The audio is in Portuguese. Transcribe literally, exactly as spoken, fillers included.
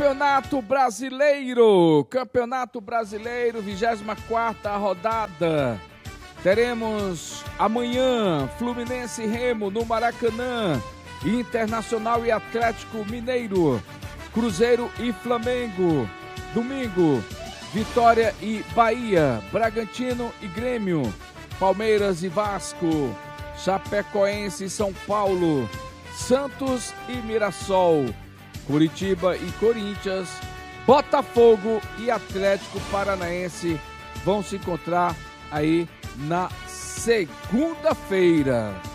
Campeonato Brasileiro, Campeonato Brasileiro, vigésima quarta rodada. Teremos amanhã Fluminense e Remo no Maracanã, Internacional e Atlético Mineiro, Cruzeiro e Flamengo. Domingo, Vitória e Bahia, Bragantino e Grêmio, Palmeiras e Vasco, Chapecoense e São Paulo, Santos e Mirassol, Curitiba e Corinthians, Botafogo e Atlético Paranaense vão se encontrar aí na segunda-feira.